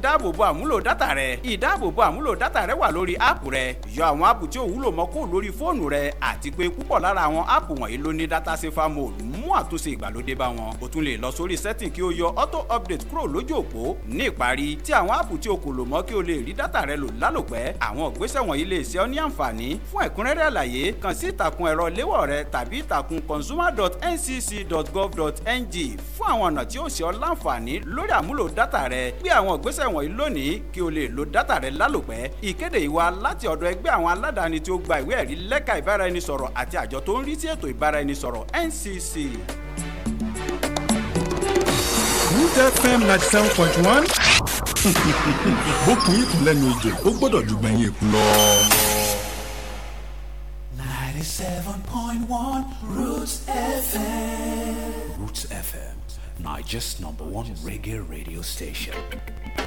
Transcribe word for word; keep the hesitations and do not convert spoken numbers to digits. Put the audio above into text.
dáàbòbo àmúlò dátà rẹ. Ìdáàbòbo àmúlò dátà rẹ wà lórí áàpù rẹ. Yọ àwọn áàpù tí ò wúlò mọ́ kúrò lórí fóònù rẹ àti pé púpọ̀ lára àwọn áàpù wọ̀nyí ló ní data safer mode mú àtúnṣe ìgbàlódé bá wọn. O tún lè lọ sórí setting kí o yọ auto update kúrò lójú òpó. Ní ìparí, tí àwọn áàpù tí o kò lò mọ́ kí o lè rí dátà rẹ lò lálòpẹ́. Àwọn ìgbésẹ̀ wọ̀nyí lè ṣe ọ́ ní àǹfààní. Fún ẹ̀kúnrẹ́rẹ́ àlàyé, kàn sí ìtàkùn ẹ̀rọ léwọ̀ rẹ tàbí ìtàkùn consumer dot n c c dot gov dot n g fún àwọn ọ̀nà tí ó ṣe ọ́ láǹfààní lórí àmúlò dátà rẹ. Gbé àwọn ìgbésẹ̀ wọ̀nyí lónìí kí o lè lo dátà rẹ lálòpẹ́. Ìkéde yìí wá láti ọ̀dọ̀ ẹgbẹ́ àwọn aládàáni tí ó gba ìwé ẹ̀rí lẹ́ka ìbáraẹnisọ̀rọ̀ àti àjọ tó ń rí sí ètò ìbáraẹnisọ̀rọ̀ N C C. Root F M ninety seven point one. Bókun ikùn lẹ́nu ìjò ó gbọ́dọ̀ ju gbẹ̀yìn èkú lọ. ninety-seven point one Roots F M. Roots F M, Nigeria's number one reggae radio station.